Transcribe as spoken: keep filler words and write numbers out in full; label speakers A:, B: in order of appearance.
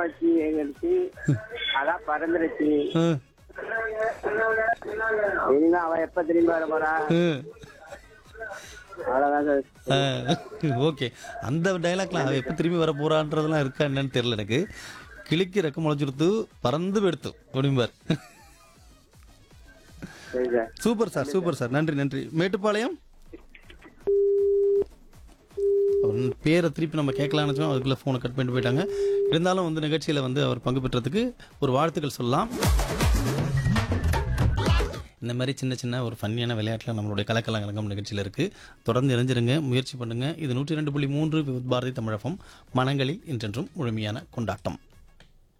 A: வச்சு எங்களுக்கு அதான் பறந்துருச்சு.
B: ம்,
A: இனிமே அவ எப்ப திரும்பி வர போறா?
B: ம்.
A: அவ்வளவுதான் சார்.
B: ஆ, ஓகே. அந்த டைலாக்லாம் அவ எப்போ திரும்பி வர போறான்றதெல்லாம் இருக்கா என்னன்னு தெரியல எனக்கு. கிளிக்கு ரெக்க முளைச்சிருத்து பறந்து போயிடுத்து அப்படிம்பார்.
A: சரி sir.
B: Super sir, super sir. நன்றி, நன்றி. மேட்டுப்பாளையம் அவர் பேரை திருப்பி நம்ம கேட்கலான்னு வச்சோம், அதுக்குள்ளே ஃபோனை கட் பண்ணிட்டு போயிட்டாங்க. இருந்தாலும் வந்து நிகழ்ச்சியில் வந்து அவர் பங்கு பெற்றதுக்கு ஒரு வாழ்த்துக்கள் சொல்லலாம். இந்த மாதிரி சின்ன சின்ன ஒரு ஃபன்னியான விளையாட்டில் நம்மளுடைய கலக்கலங்கலங்கம் நிகழ்ச்சியில் இருக்குது. தொடர்ந்து இணைஞ்சிருங்க, முயற்சி பண்ணுங்கள். இது நூற்றி ரெண்டு புள்ளி மூன்று பாரதி தமிழகம். மனங்களில் இன்றென்றும் முழுமையான கொண்டாட்டம்.